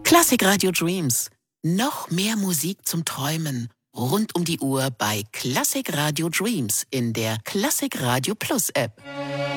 Classic Radio Dreams. Noch mehr Musik zum Träumen. Rund um die Uhr bei Classic Radio Dreams in der Classic Radio Plus App.